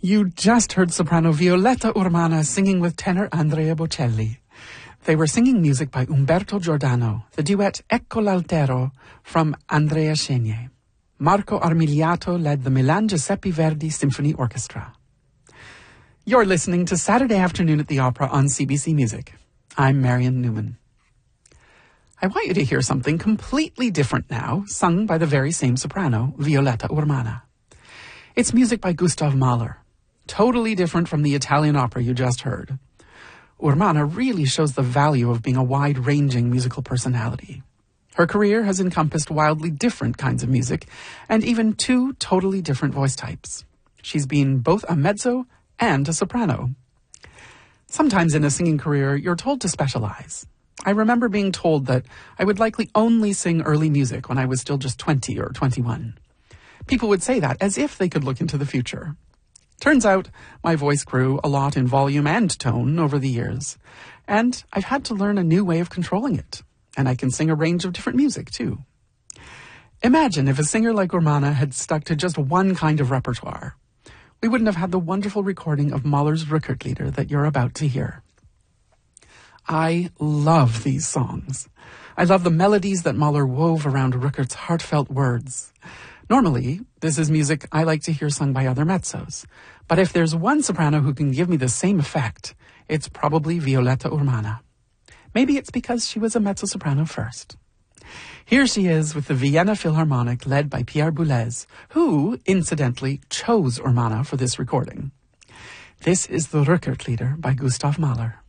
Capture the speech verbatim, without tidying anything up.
You just heard soprano Violetta Urmana singing with tenor Andrea Bocelli. They were singing music by Umberto Giordano, the duet Ecco l'Altero from Andrea Chenier. Marco Armigliato led the Milan Giuseppe Verdi Symphony Orchestra. You're listening to Saturday Afternoon at the Opera on C B C Music. I'm Marion Newman. I want you to hear something completely different now, sung by the very same soprano, Violetta Urmana. It's music by Gustav Mahler. Totally different from the Italian opera you just heard. Urmana really shows the value of being a wide-ranging musical personality. Her career has encompassed wildly different kinds of music, and even two totally different voice types. She's been both a mezzo and a soprano. Sometimes in a singing career, you're told to specialize. I remember being told that I would likely only sing early music when I was still just twenty or twenty-one. People would say that as if they could look into the future. Turns out, my voice grew a lot in volume and tone over the years, and I've had to learn a new way of controlling it, and I can sing a range of different music, too. Imagine if a singer like Urmana had stuck to just one kind of repertoire. We wouldn't have had the wonderful recording of Mahler's Rückertlieder that you're about to hear. I love these songs. I love the melodies that Mahler wove around Rückert's heartfelt words. Normally, this is music I like to hear sung by other mezzos. But if there's one soprano who can give me the same effect, it's probably Violetta Urmana. Maybe it's because she was a mezzo-soprano first. Here she is with the Vienna Philharmonic led by Pierre Boulez, who, incidentally, chose Urmana for this recording. This is the Rückertlieder by Gustav Mahler.